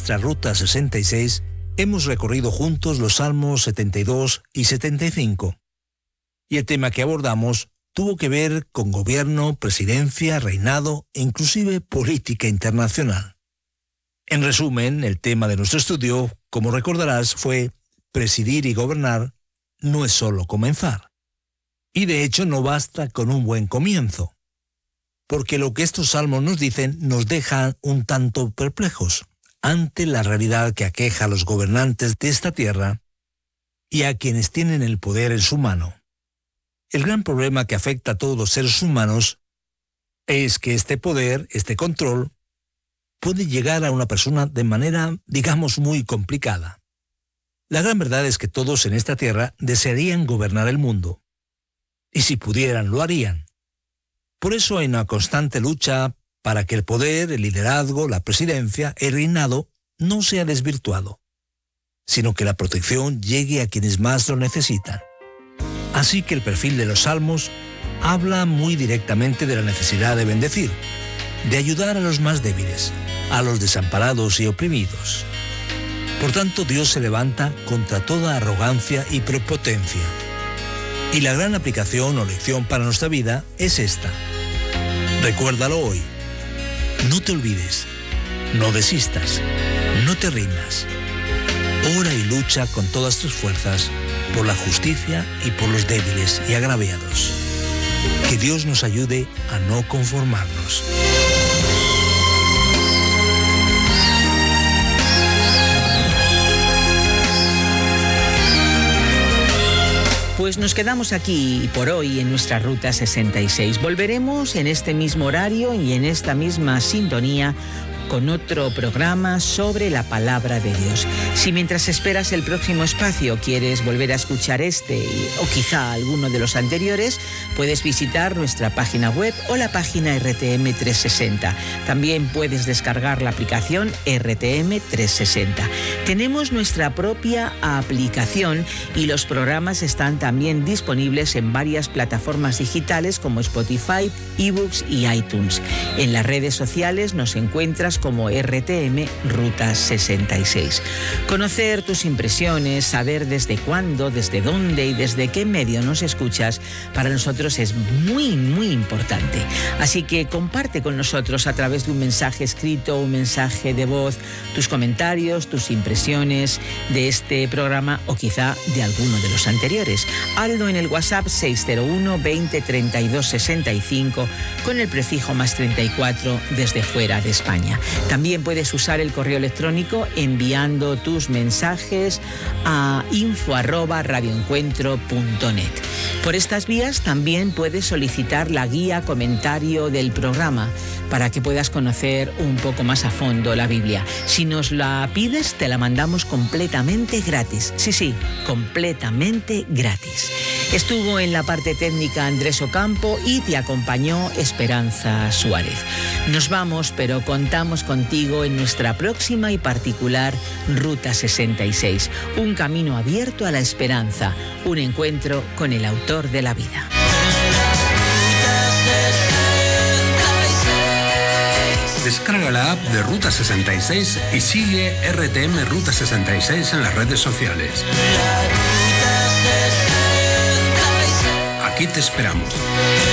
nuestra Ruta 66 hemos recorrido juntos los Salmos 72 y 75. Y el tema que abordamos tuvo que ver con gobierno, presidencia, reinado e inclusive política internacional. En resumen, el tema de nuestro estudio, como recordarás, fue presidir y gobernar no es solo comenzar. Y de hecho no basta con un buen comienzo, porque lo que estos salmos nos dicen nos deja un tanto perplejos ante la realidad que aqueja a los gobernantes de esta tierra y a quienes tienen el poder en su mano. El gran problema que afecta a todos los seres humanos es que este poder, este control, puede llegar a una persona de manera, digamos, muy complicada. La gran verdad es que todos en esta tierra desearían gobernar el mundo. Y si pudieran, lo harían. Por eso hay una constante lucha para que el poder, el liderazgo, la presidencia, el reinado no sea desvirtuado, sino que la protección llegue a quienes más lo necesitan. Así que el perfil de los Salmos habla muy directamente de la necesidad de bendecir, de ayudar a los más débiles, a los desamparados y oprimidos. Por tanto, Dios se levanta contra toda arrogancia y prepotencia. Y la gran aplicación o lección para nuestra vida es esta. Recuérdalo hoy. No te olvides. No desistas. No te rindas. Ora y lucha con todas tus fuerzas por la justicia y por los débiles y agraviados. Que Dios nos ayude a no conformarnos. Pues nos quedamos aquí por hoy en nuestra Ruta 66. Volveremos en este mismo horario y en esta misma sintonía con otro programa sobre la palabra de Dios. Si mientras esperas el próximo espacio quieres volver a escuchar este o quizá alguno de los anteriores, puedes visitar nuestra página web o la página RTM 360. También puedes descargar la aplicación RTM 360. Tenemos nuestra propia aplicación y los programas están también disponibles en varias plataformas digitales como Spotify, eBooks y iTunes. En las redes sociales nos encuentras como RTM Ruta 66. Conocer tus impresiones, saber desde cuándo, desde dónde y desde qué medio nos escuchas, para nosotros es muy, muy importante. Así que comparte con nosotros a través de un mensaje escrito, un mensaje de voz, tus comentarios, tus impresiones de este programa o quizá de alguno de los anteriores. Hazlo en el WhatsApp 601 20 32 65 con el prefijo +34 desde fuera de España. También puedes usar el correo electrónico enviando tus mensajes a info@radioencuentro.net. Por estas vías también puedes solicitar la guía comentario del programa para que puedas conocer un poco más a fondo la Biblia. Si nos la pides, te la mandamos completamente gratis. Sí, completamente gratis. Estuvo en la parte técnica Andrés Ocampo y te acompañó Esperanza Suárez. Nos vamos, pero contamos contigo en nuestra próxima y particular Ruta 66. Un camino abierto a la esperanza, un encuentro con el autor de la vida. Descarga la app de Ruta 66 y sigue RTM Ruta 66 en las redes sociales. Aquí te esperamos.